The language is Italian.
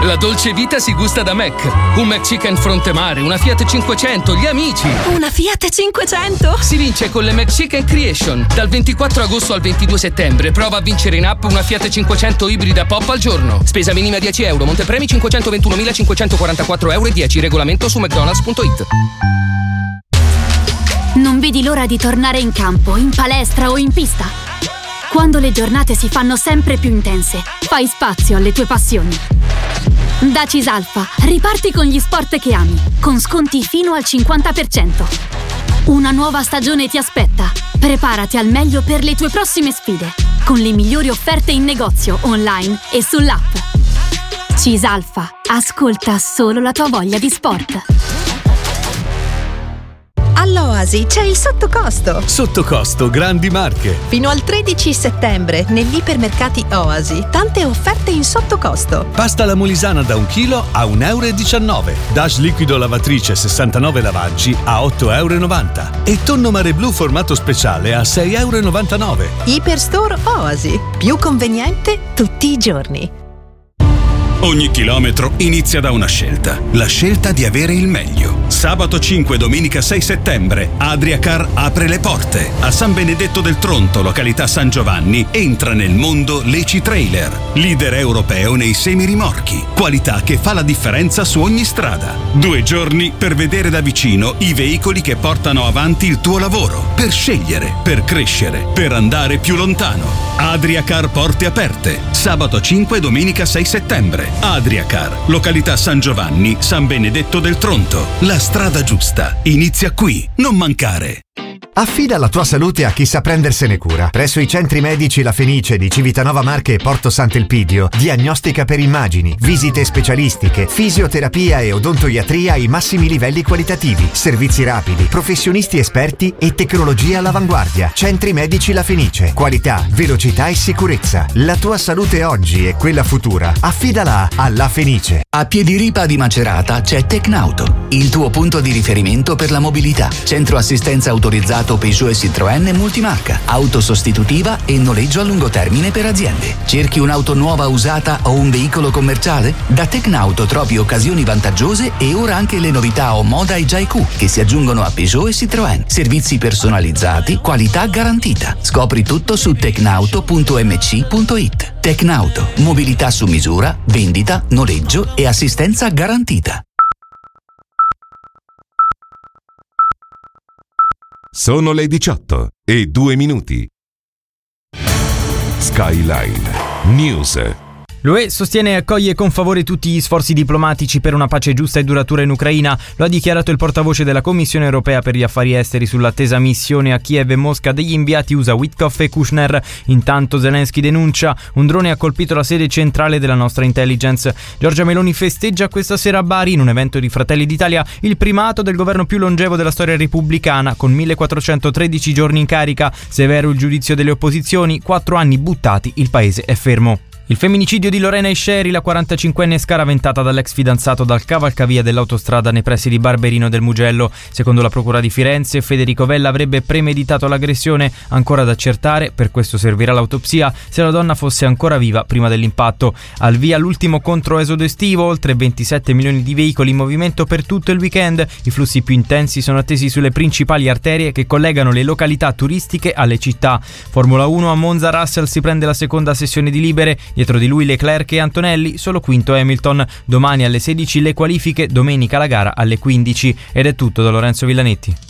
La dolce vita si gusta da Mac. Un McChicken fronte mare, una Fiat 500, gli amici. Una Fiat 500? Si vince con le McChicken Creation. Dal 24 agosto al 22 settembre prova a vincere in app una Fiat 500 ibrida pop al giorno. Spesa minima 10 euro, montepremi 521.544 euro e 10. Regolamento su mcdonalds.it. Non vedi l'ora di tornare in campo, in palestra o in pista? Quando le giornate si fanno sempre più intense, fai spazio alle tue passioni. Da Cisalfa, riparti con gli sport che ami, con sconti fino al 50%. Una nuova stagione ti aspetta. Preparati al meglio per le tue prossime sfide, con le migliori offerte in negozio, online e sull'app. Cisalfa, ascolta solo la tua voglia di sport. All'Oasi c'è il sottocosto. Sottocosto Grandi Marche. Fino al 13 settembre negli ipermercati Oasi. Tante offerte in sottocosto. Pasta alla molisana da 1 chilo a 1,19 euro. Dash liquido lavatrice 69 lavaggi a 8,90 euro. E tonno mare blu formato speciale a 6,99 euro. Iperstore Oasi. Più conveniente tutti i giorni. Ogni chilometro inizia da una scelta. La scelta di avere il meglio. Sabato 5 e domenica 6 settembre Adriacar apre le porte. A San Benedetto del Tronto, località San Giovanni, entra nel mondo l'Eci Trailer, leader europeo nei semirimorchi. Qualità che fa la differenza su ogni strada. 2 giorni per vedere da vicino i veicoli che portano avanti il tuo lavoro. Per scegliere, per crescere, per andare più lontano. Adriacar porte aperte. Sabato 5 e domenica 6 settembre. Adriacar, località San Giovanni, San Benedetto del Tronto. La strada giusta inizia qui, non mancare. Affida la tua salute a chi sa prendersene cura. Presso i centri medici La Fenice di Civitanova Marche e Porto Sant'Elpidio, diagnostica per immagini, visite specialistiche, fisioterapia e odontoiatria ai massimi livelli qualitativi, servizi rapidi, professionisti esperti e tecnologia all'avanguardia. Centri medici La Fenice, qualità, velocità e sicurezza. La tua salute oggi e quella futura, affidala a La Fenice. A Piediripa di Macerata c'è Tecnauto, il tuo punto di riferimento per la mobilità. Centro assistenza autorizzato Peugeot e Citroën multimarca, auto sostitutiva e noleggio a lungo termine per aziende. Cerchi un'auto nuova usata o un veicolo commerciale? Da Tecnauto trovi occasioni vantaggiose e ora anche le novità Omoda e Jaiku che si aggiungono a Peugeot e Citroën. Servizi personalizzati, qualità garantita. Scopri tutto su tecnauto.mc.it. Tecnauto, mobilità su misura, vendita, noleggio e assistenza garantita. Sono le 18:02. Skyline News. L'UE sostiene e accoglie con favore tutti gli sforzi diplomatici per una pace giusta e duratura in Ucraina. Lo ha dichiarato il portavoce della Commissione europea per gli affari esteri sull'attesa missione a Kiev e Mosca degli inviati USA Witkoff e Kushner. Intanto Zelensky denuncia: un drone ha colpito la sede centrale della nostra intelligence. Giorgia Meloni festeggia questa sera a Bari, in un evento di Fratelli d'Italia, il primato del governo più longevo della storia repubblicana, con 1413 giorni in carica. Severo il giudizio delle opposizioni, 4 anni buttati, il paese è fermo. Il femminicidio di Lorena Esceri, la 45enne scaraventata dall'ex fidanzato dal cavalcavia dell'autostrada nei pressi di Barberino del Mugello. Secondo la procura di Firenze, Federico Vella avrebbe premeditato l'aggressione, ancora da accertare, per questo servirà l'autopsia, se la donna fosse ancora viva prima dell'impatto. Al via l'ultimo controesodo estivo, oltre 27 milioni di veicoli in movimento per tutto il weekend. I flussi più intensi sono attesi sulle principali arterie che collegano le località turistiche alle città. Formula 1 a Monza, Russell si prende la seconda sessione di libere. Dietro di lui Leclerc e Antonelli, solo quinto Hamilton. Domani alle 16 le qualifiche, domenica la gara alle 15. Ed è tutto da Lorenzo Villanetti.